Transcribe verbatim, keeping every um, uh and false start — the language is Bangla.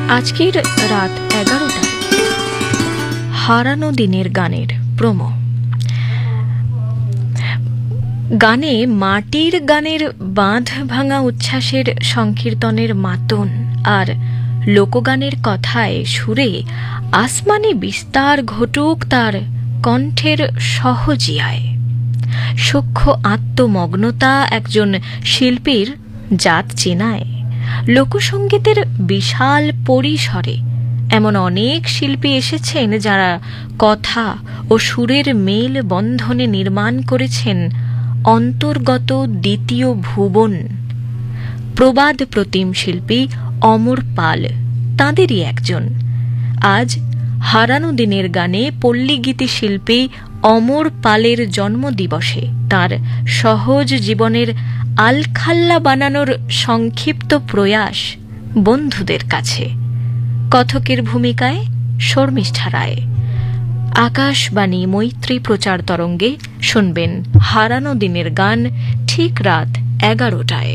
আজকের রাত এগারোটায় হারানো দিনের গানের প্রোমো। গানে মাটির গানের বাঁধ ভাঙা উচ্ছ্বাসের সংকীর্তনের মাতন আর লোকগানের কথায় সুরে আসমানি বিস্তার ঘটুক তার কণ্ঠের সহজিয়ায়। সূক্ষ্ম আত্মমগ্নতা একজন শিল্পীর জাত চেনায়। লোকসঙ্গীতের বিশাল পরিসরে এমন অনেক শিল্পী এসেছেন যারা কথা ও সুরের মেল বন্ধনে নির্মাণ করেছেন অন্তর্গত দ্বিতীয় ভুবন। প্রবাদ প্রতিম শিল্পী অমর পাল তাঁদেরই একজন। আজ হারানো দিনের গানে পল্লীগীতি শিল্পী অমর পালের জন্মদিবসে তার সহজ জীবনের আলখাল্লা বানানোর সংক্ষিপ্ত প্রয়াস বন্ধুদের কাছে। কথকের ভূমিকায় শর্মিষ্ঠা রায়। আকাশবাণী মৈত্রী প্রচার তরঙ্গে শুনবেন হারানো দিনের গান ঠিক রাত এগারোটায়।